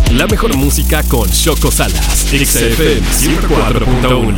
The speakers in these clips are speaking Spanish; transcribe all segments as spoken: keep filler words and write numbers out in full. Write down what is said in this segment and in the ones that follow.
La mejor música con Choco Salas. X F M ciento cuatro punto uno.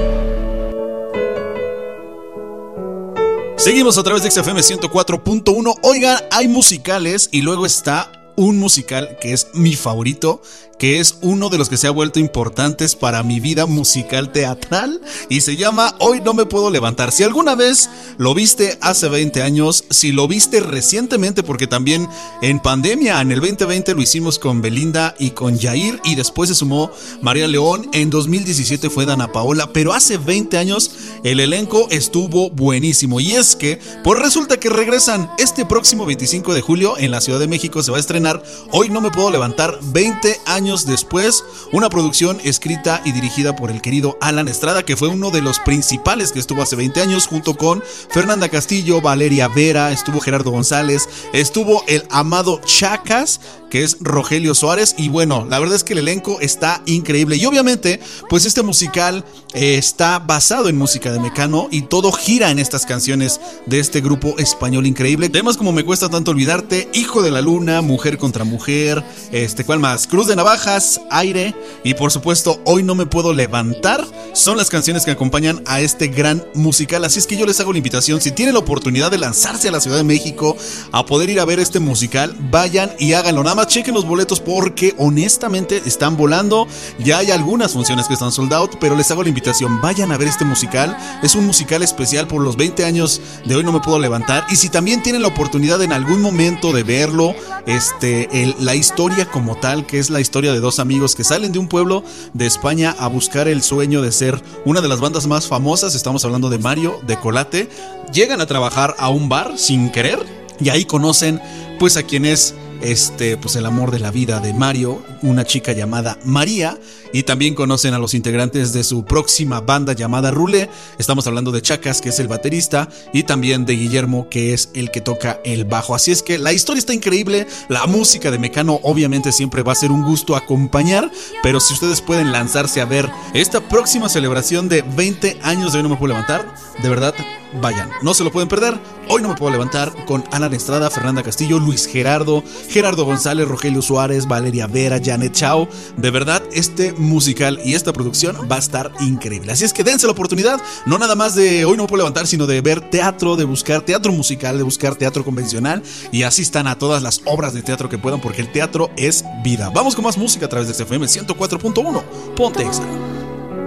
Seguimos a través de X F M ciento cuatro punto uno. Oigan, hay musicales y luego está un musical que es mi favorito, que es uno de los que se ha vuelto importantes para mi vida musical teatral y se llama Hoy no me puedo levantar. Si alguna vez lo viste hace veinte años, si lo viste recientemente, porque también en pandemia, en el veinte veinte lo hicimos con Belinda y con Yair y después se sumó María León, en dos mil diecisiete fue Dana Paola, pero hace veinte años el elenco estuvo buenísimo y es que, pues resulta que regresan este próximo veinticinco de julio en la Ciudad de México, se va a estrenar Hoy no me puedo levantar, veinte años después, una producción escrita y dirigida por el querido Alan Estrada, que fue uno de los principales que estuvo hace veinte años, junto con Fernanda Castillo, Valeria Vera, estuvo Gerardo González, estuvo el amado Chacas, que es Rogelio Suárez, y bueno, la verdad es que el elenco está increíble, y obviamente, pues este musical eh, está basado en música de Mecano, y todo gira en estas canciones de este grupo español increíble, temas como Me cuesta tanto olvidarte, Hijo de la Luna, Mujer contra Mujer, este, ¿cuál más? Cruz de Navajas, Aire, y por supuesto, Hoy no me puedo levantar, son las canciones que acompañan a este gran musical, así es que yo les hago la invitación, si tienen la oportunidad de lanzarse a la Ciudad de México, a poder ir a ver este musical, vayan y háganlo, nada más chequen los boletos porque honestamente están volando, ya hay algunas funciones que están sold out, pero les hago la invitación, vayan a ver este musical, es un musical especial por los veinte años de Hoy no me puedo levantar, y si también tienen la oportunidad en algún momento de verlo, este, el, la historia como tal, que es la historia de dos amigos que salen de un pueblo de España a buscar el sueño de ser una de las bandas más famosas, estamos hablando de Mario, de Colate, llegan a trabajar a un bar sin querer, y ahí conocen pues a quien es este, pues el amor de la vida de Mario, una chica llamada María, y también conocen a los integrantes de su próxima banda llamada Rulé. Estamos hablando de Chacas, que es el baterista, y también de Guillermo, que es el que toca el bajo. Así es que la historia está increíble, la música de Mecano obviamente siempre va a ser un gusto acompañar, pero si ustedes pueden lanzarse a ver esta próxima celebración de veinte años de Hoy no me puedo levantar, de verdad, vayan, no se lo pueden perder. Hoy no me puedo levantar, con Alan Estrada, Fernanda Castillo, Luis Gerardo, Gerardo González, Rogelio Suárez, Valeria Vera, Janet Chao. De verdad, este musical y esta producción va a estar increíble. Así es que dense la oportunidad, no nada más de Hoy no me puedo levantar, sino de ver teatro, de buscar teatro musical, de buscar teatro convencional, y asistan a todas las obras de teatro que puedan, porque el teatro es vida. Vamos con más música a través de X F M ciento cuatro punto uno. Ponte Exa.